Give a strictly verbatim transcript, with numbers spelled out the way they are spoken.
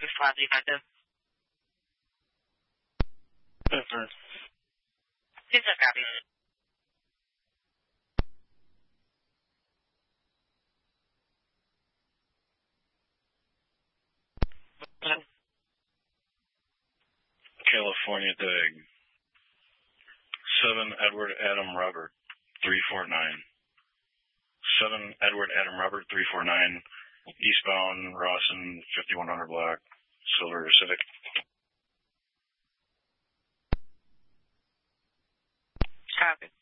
Copy, flat effective. Yes, Yes, sir, copy. California tag. Seven Edward Adam Robert, three four nine. Seven Edward Adam Robert, three four nine. Eastbound Rawson, fifty-one hundred block, Silver Civic. Copy.